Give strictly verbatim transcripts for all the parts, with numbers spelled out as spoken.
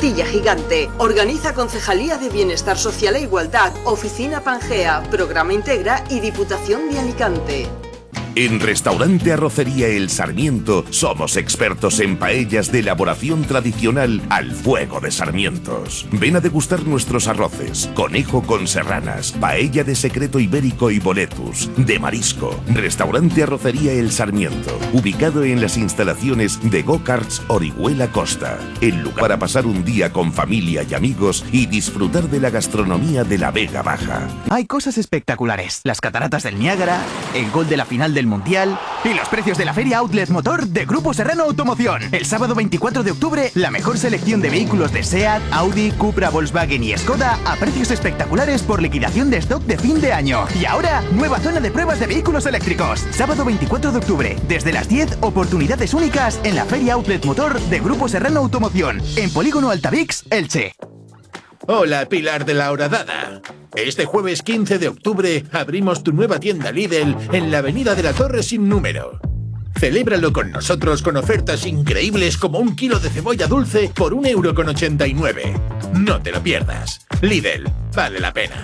tortilla gigante. Organiza Concejalía de Bienestar Social e Igualdad, Oficina Pangea, Programa Integra y Diputación de Alicante. En Restaurante Arrocería El Sarmiento somos expertos en paellas de elaboración tradicional al fuego de sarmientos. Ven a degustar nuestros arroces, conejo con serranas, paella de secreto ibérico y boletus, de marisco. Restaurante Arrocería El Sarmiento, ubicado en las instalaciones de Go-Karts Orihuela Costa. El lugar para pasar un día con familia y amigos y disfrutar de la gastronomía de la Vega Baja. Hay cosas espectaculares. Las cataratas del Niágara, el gol de la final del Mundial y los precios de la Feria Outlet Motor de Grupo Serrano Automoción. El sábado veinticuatro de octubre, la mejor selección de vehículos de SEAT, Audi, Cupra, Volkswagen y Skoda a precios espectaculares por liquidación de stock de fin de año. Y ahora, nueva zona de pruebas de vehículos eléctricos. Sábado veinticuatro de octubre, desde las diez, oportunidades únicas en la Feria Outlet Motor de Grupo Serrano Automoción, en Polígono Altavix, Elche. Hola, Pilar de la Horadada. Este jueves quince de octubre abrimos tu nueva tienda Lidl en la Avenida de la Torre sin número. Celébralo con nosotros con ofertas increíbles como un kilo de cebolla dulce por un euro con ochenta y nueve. No te lo pierdas. Lidl, vale la pena.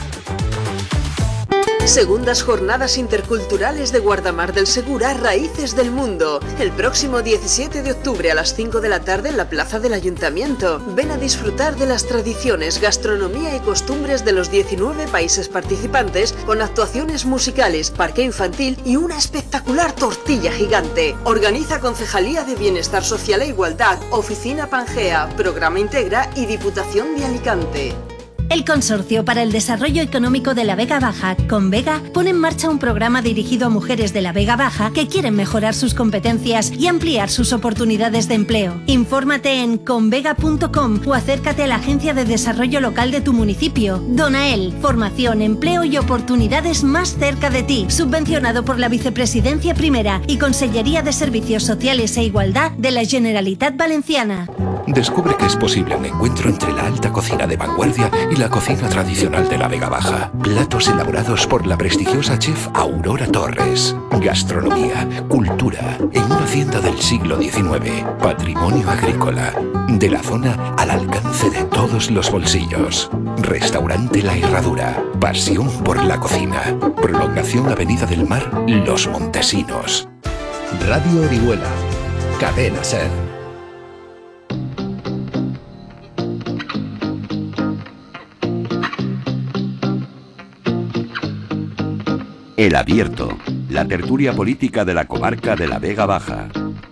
Segundas Jornadas Interculturales de Guardamar del Segura, Raíces del Mundo. El próximo diecisiete de octubre a las cinco de la tarde en la plaza del Ayuntamiento. Ven a disfrutar de las tradiciones, gastronomía y costumbres de los diecinueve países participantes con actuaciones musicales, parque infantil y una espectacular tortilla gigante. Organiza Concejalía de Bienestar Social e Igualdad, Oficina Pangea, Programa Integra y Diputación de Alicante. El Consorcio para el Desarrollo Económico de la Vega Baja, Convega, pone en marcha un programa dirigido a mujeres de la Vega Baja que quieren mejorar sus competencias y ampliar sus oportunidades de empleo. Infórmate en convega punto com o acércate a la Agencia de Desarrollo Local de tu municipio. Donael, formación, empleo y oportunidades más cerca de ti. Subvencionado por la Vicepresidencia Primera y Consellería de Servicios Sociales e Igualdad de la Generalitat Valenciana. Descubre que es posible un encuentro entre la alta cocina de vanguardia y la cocina tradicional de la Vega Baja. Platos elaborados por la prestigiosa chef Aurora Torres. Gastronomía, cultura, en una hacienda del siglo diecinueve. Patrimonio agrícola. De la zona al alcance de todos los bolsillos. Restaurante La Herradura. Pasión por la cocina. Prolongación Avenida del Mar, Los Montesinos. Radio Orihuela. Cadena Ser. El Abierto, la tertulia política de la comarca de la Vega Baja.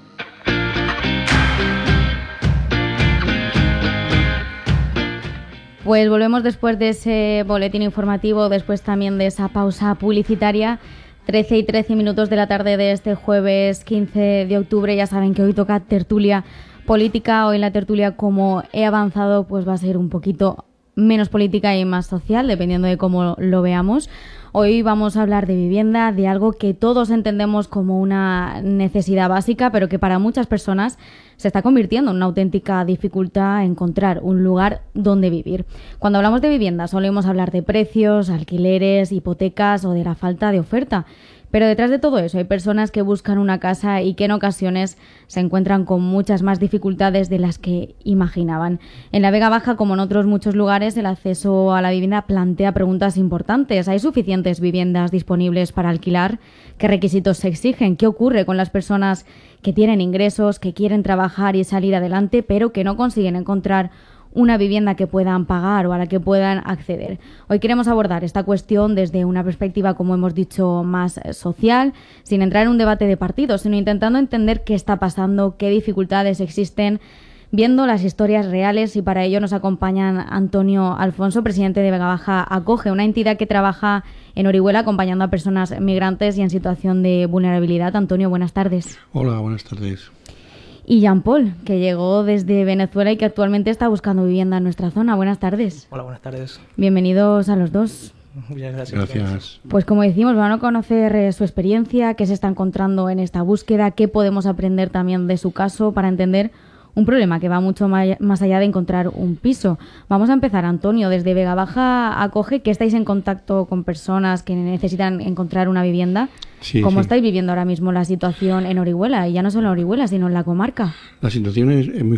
Pues volvemos después de ese boletín informativo, después también de esa pausa publicitaria. trece y trece minutos de la tarde de este jueves quince de octubre. Ya saben que hoy toca tertulia política. Hoy la tertulia, como he avanzado, pues va a ser un poquito menos política y más social, dependiendo de cómo lo veamos. Hoy vamos a hablar de vivienda, de algo que todos entendemos como una necesidad básica, pero que para muchas personas se está convirtiendo en una auténtica dificultad encontrar un lugar donde vivir. Cuando hablamos de vivienda solemos hablar de precios, alquileres, hipotecas o de la falta de oferta. Pero detrás de todo eso hay personas que buscan una casa y que en ocasiones se encuentran con muchas más dificultades de las que imaginaban. En la Vega Baja, como en otros muchos lugares, el acceso a la vivienda plantea preguntas importantes. ¿Hay suficientes viviendas disponibles para alquilar? ¿Qué requisitos se exigen? ¿Qué ocurre con las personas que tienen ingresos, que quieren trabajar y salir adelante, pero que no consiguen encontrar una vivienda que puedan pagar o a la que puedan acceder? Hoy queremos abordar esta cuestión desde una perspectiva, como hemos dicho, más social, sin entrar en un debate de partidos, sino intentando entender qué está pasando, qué dificultades existen, viendo las historias reales, y para ello nos acompañan Antonio Alfonso, presidente de Vega Baja Acoge, una entidad que trabaja en Orihuela acompañando a personas migrantes y en situación de vulnerabilidad. Antonio, buenas tardes. Hola, buenas tardes. Y Jean Paul, que llegó desde Venezuela y que actualmente está buscando vivienda en nuestra zona. Buenas tardes. Hola, buenas tardes. Bienvenidos a los dos. Muchas gracias. Gracias. Pues como decimos, van a conocer eh, su experiencia, qué se está encontrando en esta búsqueda, qué podemos aprender también de su caso para entender un problema que va mucho más allá de encontrar un piso. Vamos a empezar, Antonio, desde Vega Baja Acoge, que estáis en contacto con personas que necesitan encontrar una vivienda. Sí, ¿Cómo sí. estáis viviendo ahora mismo la situación en Orihuela? Y ya no solo en Orihuela, sino en la comarca. La situación es, es muy